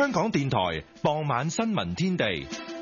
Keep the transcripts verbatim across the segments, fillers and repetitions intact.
香港電台傍晚新聞天地。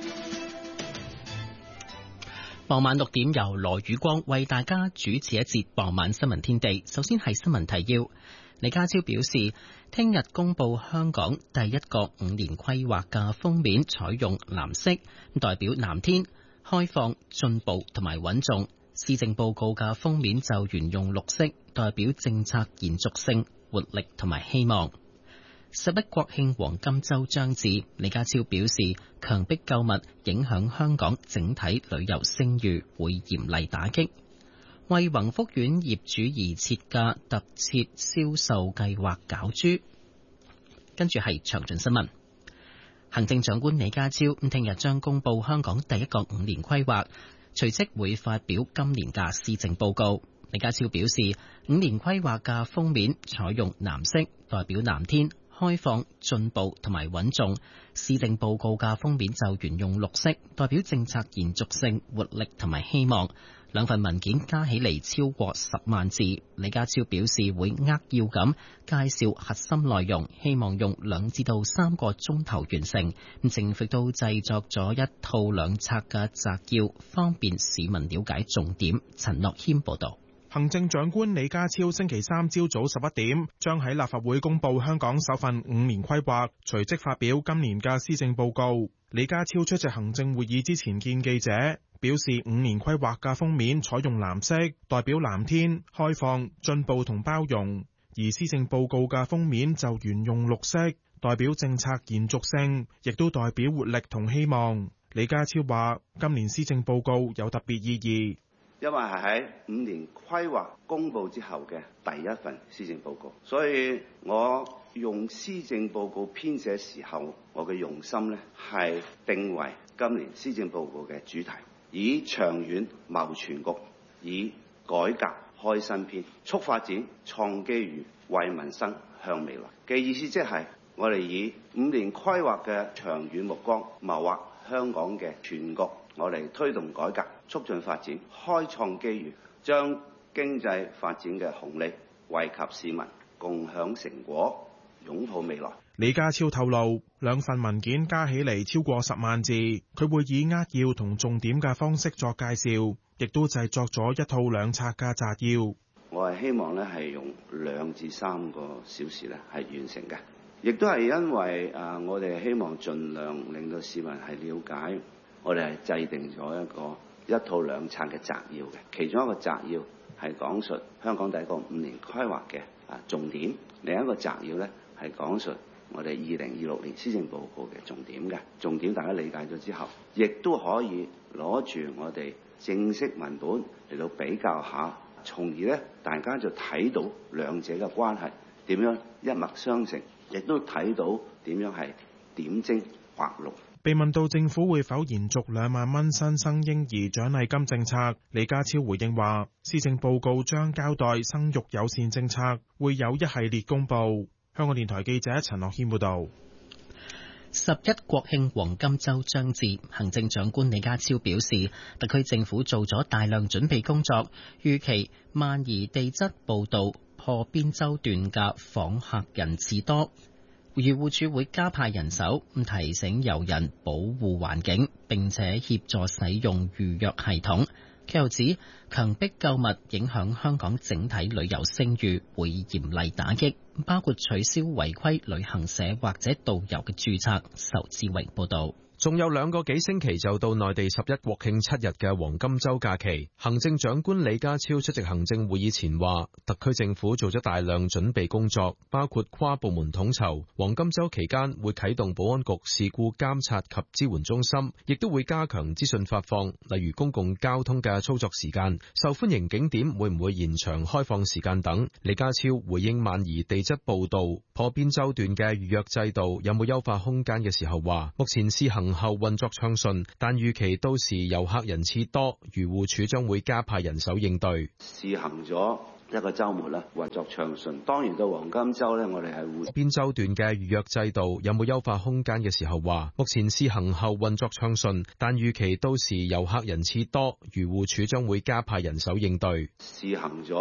傍晚六點由羅宇光為大家主持一節傍晚新聞天地。首先係新聞提要。李家超表示，聽日公布香港第一個五年規劃嘅封面採用藍色，代表藍天、開放、進步同埋穩重。施政報告嘅封面就沿用綠色，代表政策延續性、活力同埋希望。十一國慶黃金週將至，李家超表示，強迫購物影響香港整體旅遊聲譽，會嚴厲打擊。為宏福苑業主而設嘅特設銷售計劃攪珠。跟住係詳盡新聞。行政長官李家超咁聽日將公布香港第一個五年規劃，隨即會發表今年嘅施政報告。李家超表示，五年規劃嘅封面採用藍色，代表藍天、開放、進步同埋穩重。施政報告嘅封面就沿用綠色，代表政策延續性、活力同埋希望。兩份文件加起嚟超過十萬字。李家超表示會扼要咁介紹核心內容，希望用兩至到三個鐘頭完成。政府都製作咗一套兩冊嘅摘要，方便市民了解重點。陳樂謙報道。 行政長官李家超星期三朝早十一點將喺立法會公布香港首份五年規劃，隨即發表今年嘅施政報告。李家超出席行政會議之前見記者，表示五年規劃嘅封面採用藍色，代表藍天、開放、進步同包容；而施政報告嘅封面就沿用綠色，代表政策延續性，亦都代表活力同希望。李家超話：今年施政報告有特別意義， 因為係喺五年規劃公佈之後嘅第一份施政報告，所以我用施政報告編寫時候，我嘅用心呢係定為今年施政報告嘅主題，以長遠謀全局，以改革開新篇，促發展、創機遇、為民生向未來嘅意思，即係我哋以五年規劃嘅長遠目光謀劃香港嘅全局。我哋推動改革，促進發展，開創機遇，將經濟發展嘅紅利惠及市民，共享成果，擁抱未來。 李家超透露，兩份文件加起嚟超過十萬字，佢會以扼要同重點嘅方式作介紹，亦都製作咗一套兩冊嘅摘要。 我係希望咧係用兩至三個小時咧係完成嘅，亦都係因為啊，我哋希望盡量令到市民係了解。我哋係制定咗一個一套兩冊嘅摘要嘅，其中一個摘要係講述香港第一個五年規劃嘅啊重點，另一個摘要咧係講述我哋二零二六年施政報告嘅重點嘅重點。大家理解咗之後，亦都可以攞住我哋正式文本嚟到比較下，從而咧大家就睇到兩者嘅關係點樣一脈相承，亦都睇到點樣係點睛畫龍。 被問到政府會否延續兩萬蚊新生嬰兒獎勵金政策，李家超回應話：施政報告將交代生育友善政策，會有一系列公佈。香港電台記者陳樂軒報導。 十一國慶黃金週將至，行政長官李家超表示，特區政府做咗大量準備工作，預期萬宜地質步道破邊洲段嘅訪客人次多。漁護署會加派人手，提醒遊人保護環境，並且協助使用預約系統。佢又指，強迫購物影響香港整體旅遊聲譽，會嚴厲打擊，包括取消違規旅行社或者導遊嘅註冊。仇志榮報導。 仲有兩個幾星期就到內地十一國慶七日嘅黃金週假期，行政長官李家超出席行政會議前話，特區政府做咗大量準備工作，包括跨部門統籌。黃金週期間會啟動保安局事故監察及支援中心，亦都會加強資訊發放，例如公共交通嘅操作時間、受歡迎景點會唔會延長開放時間等。李家超回應萬宜地質步道破邊洲段嘅預約制度有冇優化空間嘅時候話，目前試行後運作暢順，但預期到時遊客人次多，漁護署將會加派人手應對。 試行咗一個週末啦，運作暢順。當然到黃金週呢，我哋係會邊洲段嘅預約制度有冇優化空間嘅時候話，目前試行後運作暢順，但預期到時遊客人次多，漁護署將會加派人手應對。 試行咗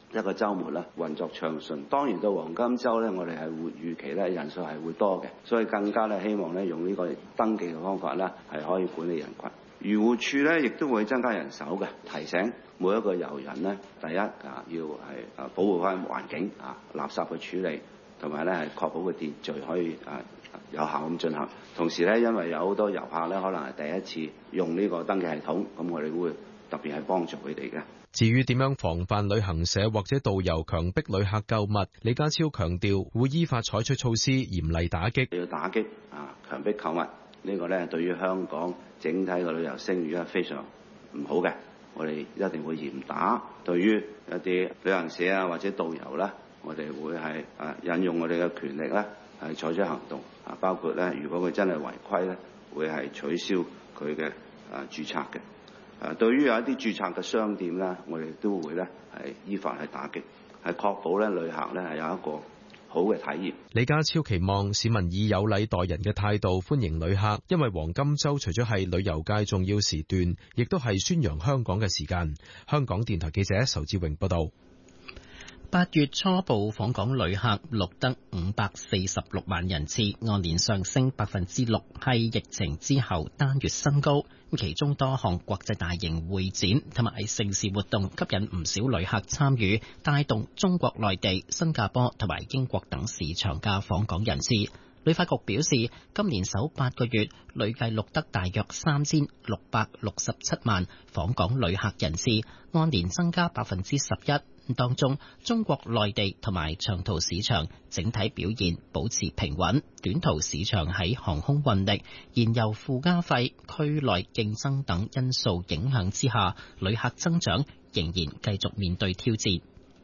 一個週末啦，運作暢順。當然到黃金週咧，我哋係會預期咧人數係會多嘅，所以更加咧希望咧用呢個登記嘅方法咧係可以管理人群。漁護署咧亦都會增加人手嘅，提醒每一個遊人咧，第一啊要係啊保護翻環境啊，垃圾嘅處理，同埋咧係確保個秩序可以啊有效咁進行。同時咧，因為有好多遊客咧可能係第一次用呢個登記系統，咁我哋會特別係幫助佢哋嘅。 至於點樣防範旅行社或者導遊強迫旅客購物，李家超強調會依法採取措施，嚴厲打擊。 要打擊啊強迫購物，呢個咧對於香港整體嘅旅遊聲譽係非常唔好嘅，我哋一定會嚴打。對於一啲旅行社啊或者導遊啦，我哋會係啊引用我哋嘅權力咧係採取行動啊，包括咧如果佢真係違規咧，會係取消佢嘅啊註冊嘅。誒，對於有一啲註冊嘅商店咧，我哋都會咧係依法去打擊，係確保咧旅客咧係有一個好嘅體驗。 李家超期望市民以有禮待人嘅態度歡迎旅客，因為黃金週除咗係旅遊界重要時段，亦都係宣揚香港嘅時間。香港電台記者仇志榮報道。 八月初步訪港旅客錄得五百四十六萬人次，按年上升百分之六，係疫情之後單月新高。其中多項國際大型會展同埋盛事活動吸引唔少旅客參與，帶動中國內地、新加坡同埋英國等市場嘅訪港人次。旅發局表示，今年首八個月累計錄得大約三千六百六十七萬訪港旅客人次，按年增加百分之十一。當中，中國內地同埋長途市場整體表現保持平穩，短途市場喺航空運力、燃油附加費、區內競爭等因素影響之下，旅客增長仍然繼續面對挑戰。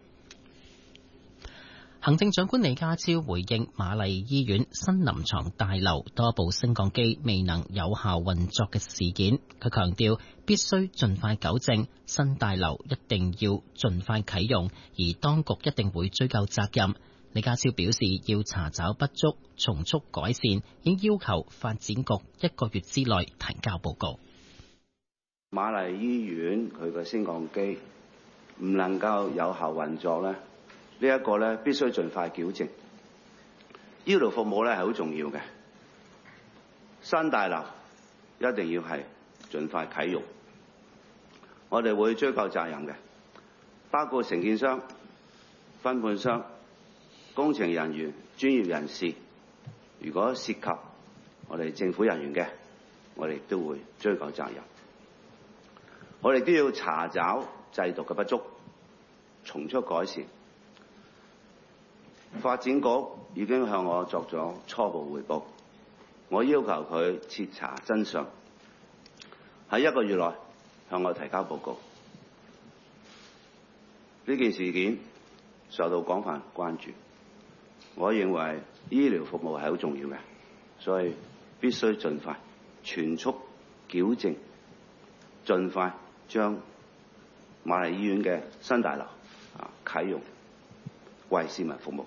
行政長官李家超回應瑪麗醫院新臨床大樓多部升降機未能有效運作嘅事件，佢強調必須盡快糾正，新大樓一定要盡快啟用，而當局一定會追究責任。李家超表示要查找不足，從速改善，已經要求發展局一個月之內提交報告。 瑪麗醫院佢嘅升降機唔能夠有效運作咧。呢一個咧必須盡快矯正，醫療服務咧係好重要嘅。新大樓一定要係盡快啟用，我哋會追究責任嘅，包括承建商、分判商、工程人員、專業人士。如果涉及我哋政府人員嘅，我哋都會追究責任。我哋都要查找制度嘅不足，從速改善。發展局已經向我作咗初步匯報，我要求佢徹查真相，喺一個月內向我提交報告。呢件事件受到廣泛關注，我認為醫療服務係好重要嘅，所以必須盡快全速矯正，盡快將瑪麗醫院嘅新大樓啊啟用，為市民服務。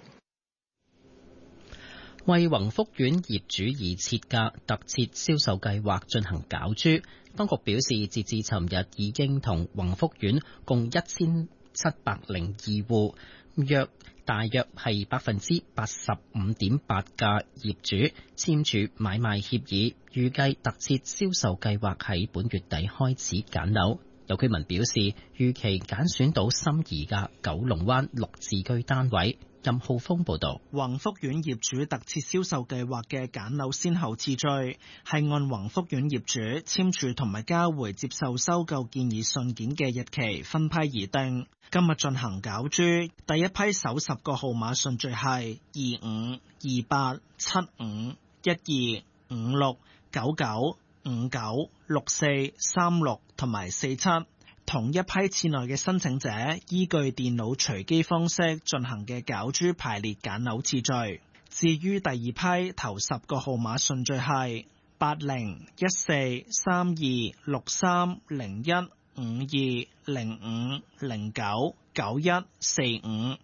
為宏福苑業主而設嘅特設銷售計劃進行攪珠，當局表示，截至尋日已經同宏福苑共一千七百零二戶，約大約係百分之八十五點八嘅業主簽署買賣協議，預計特設銷售計劃喺本月底開始揀樓。有居民表示，預期揀選到心儀嘅九龍灣綠置居單位。任浩峰報道， 宏福苑業主特設銷售計劃嘅揀樓先後次序係按宏福苑業主簽署同埋交回接受收購建議信件嘅日期分批而定。今日進行攪珠，第一批首十個號碼順序係二五、二八、七五、一二、五六、九九、五九、六四、三六同埋四七。同一批次內嘅申請者依據電腦隨機方式進行嘅攪珠排列揀樓次序。至於第二批頭十個號碼順序係八零、一四、三二、六三、零一、五二、零五、零九、九一、四五。